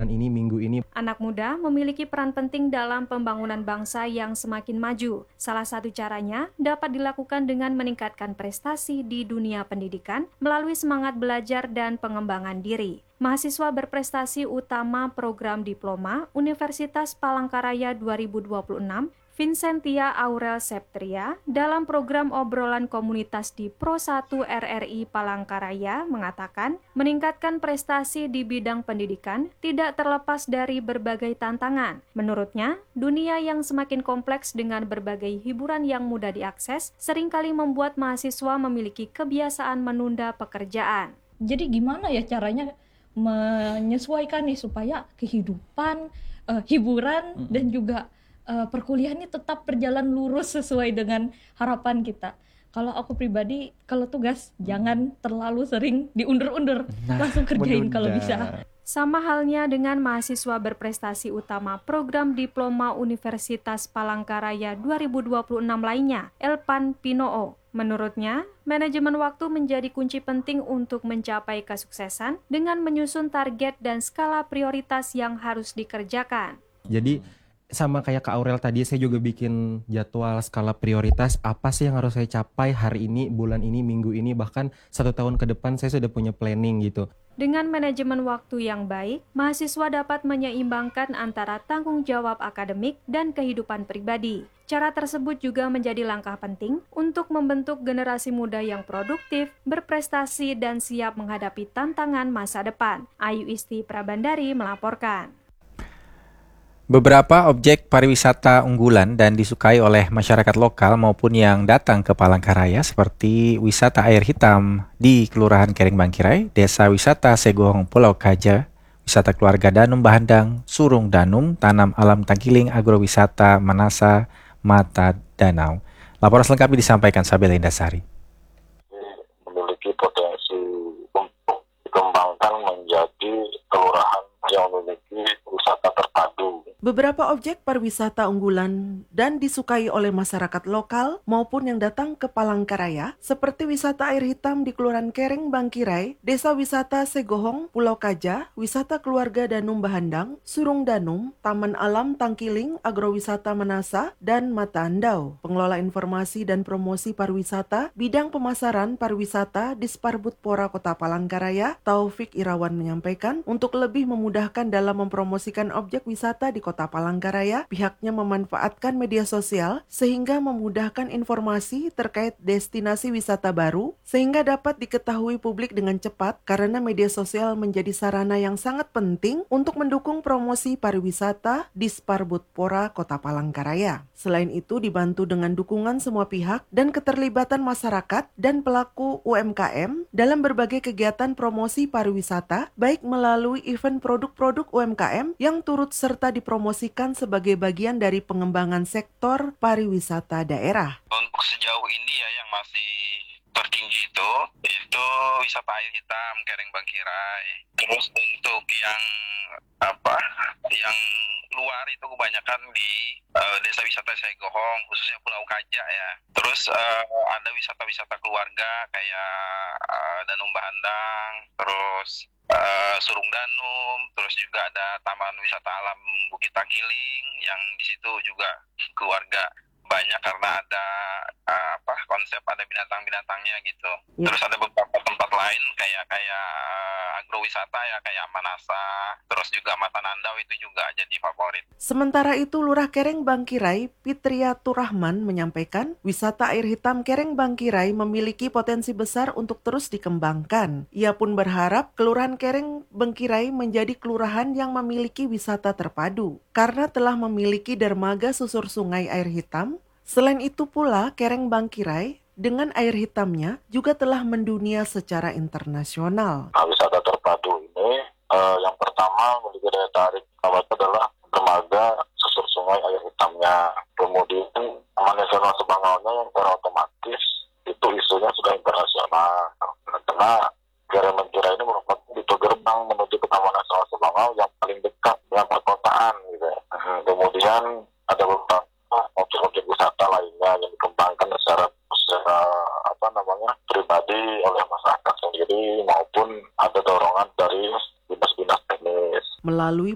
bulan ini, minggu ini. Anak muda memiliki peran penting dalam pembangunan bangsa yang semakin maju. Salah satu caranya dapat dilakukan dengan meningkatkan prestasi di dunia pendidikan melalui semangat belajar dan pengembangan diri. Mahasiswa berprestasi utama program diploma Universitas Palangkaraya 2026, Vincentia Aurel Septria, dalam program obrolan komunitas di Pro1 RRI Palangkaraya mengatakan, meningkatkan prestasi di bidang pendidikan tidak terlepas dari berbagai tantangan. Menurutnya, dunia yang semakin kompleks dengan berbagai hiburan yang mudah diakses seringkali membuat mahasiswa memiliki kebiasaan menunda pekerjaan. Jadi gimana ya caranya menyesuaikan nih supaya kehidupan, hiburan dan juga perkuliahan ini tetap berjalan lurus sesuai dengan harapan kita. Kalau aku pribadi, kalau tugas jangan terlalu sering diundur-undur, langsung kerjain kalau bisa. Sama halnya dengan mahasiswa berprestasi utama program diploma Universitas Palangkaraya 2026 lainnya, Elpan Pinoo. Menurutnya, manajemen waktu menjadi kunci penting untuk mencapai kesuksesan dengan menyusun target dan skala prioritas yang harus dikerjakan. Jadi sama kayak Kak Aurel tadi, saya juga bikin jadwal skala prioritas apa sih yang harus saya capai hari ini, bulan ini, minggu ini, bahkan 1 tahun ke depan saya sudah punya planning gitu. Dengan manajemen waktu yang baik, mahasiswa dapat menyeimbangkan antara tanggung jawab akademik dan kehidupan pribadi. Cara tersebut juga menjadi langkah penting untuk membentuk generasi muda yang produktif, berprestasi, dan siap menghadapi tantangan masa depan. Ayu Isti Prabandari melaporkan. Beberapa objek pariwisata unggulan dan disukai oleh masyarakat lokal maupun yang datang ke Palangkaraya seperti wisata air hitam di Kelurahan Kering Bangkirai, Desa Wisata Segohong Pulau Kaja, wisata keluarga Danum Bahandang, Surung Danum, Tanam Alam Tangkiling, Agrowisata Manasa, Mata Danau. Laporan selengkapnya disampaikan Sabila Indasari. Memiliki potensi untuk dikembangkan menjadi kelurahan yang memiliki wisata terpadu. Beberapa objek pariwisata unggulan dan disukai oleh masyarakat lokal maupun yang datang ke Palangkaraya seperti wisata air hitam di Kelurahan Kering Bangkirai, Desa Wisata Segohong, Pulau Kaja, wisata keluarga Danum Bahandang, Surung Danum, Taman Alam Tangkiling, Agrowisata Manasa, dan Mata Andau. Pengelola Informasi dan Promosi Pariwisata, Bidang Pemasaran Pariwisata Disparbud Pora Kota Palangkaraya, Taufik Irawan menyampaikan, untuk lebih memudahkan dalam mempromosikan objek wisata di Kota Palangkaraya, pihaknya memanfaatkan media sosial sehingga memudahkan informasi terkait destinasi wisata baru sehingga dapat diketahui publik dengan cepat karena media sosial menjadi sarana yang sangat penting untuk mendukung promosi pariwisata di Disparbudpora Kota Palangkaraya. Selain itu dibantu dengan dukungan semua pihak dan keterlibatan masyarakat dan pelaku UMKM dalam berbagai kegiatan promosi pariwisata baik melalui event produk-produk UMKM yang turut serta dipromosikan sebagai bagian dari pengembangan sektor pariwisata daerah. Untuk sejauh ini ya yang masih tertinggi itu wisata air hitam Kering Bangkirai. Terus untuk yang yang luar itu kebanyakan di Desa Wisata Segohong, khususnya Pulau Kaja ya. Terus ada wisata-wisata keluarga kayak Danum Bahandang, terus Surung Danum, terus juga ada Taman Wisata Alam Bukit Tangkiling yang di situ juga keluarga banyak karena ada konsep ada binatang-binatangnya gitu. Ya. Terus ada beberapa tempat lain kayak agrowisata ya kayak Manasa, terus juga Mata Andau itu juga jadi favorit. Sementara itu Lurah Kering Bangkirai, Fitriatur Rahman menyampaikan, wisata air hitam Kering Bangkirai memiliki potensi besar untuk terus dikembangkan. Ia pun berharap Kelurahan Kering Bangkirai menjadi kelurahan yang memiliki wisata terpadu karena telah memiliki dermaga susur sungai air hitam. Selain itu pula, Kering Bangkirai dengan air hitamnya juga telah mendunia secara internasional. Wisata terpadu ini yang pertama memiliki daya tarik adalah dermaga susur sungai air hitamnya. Kemudian Taman Nasional Sebangaunya yang secara otomatis itu isunya sudah internasional. Karena Kering Bangkirai ini merupakan pintu gerbang menuju ke Taman Nasional Sebangau yang paling dekat dengan perkotaan gitu. Kemudian ada beberapa objek-objek wisata lainnya yang dikembangkan secara pribadi oleh masyarakat sendiri maupun ada dorongan dari dinas-dinas teknis. Melalui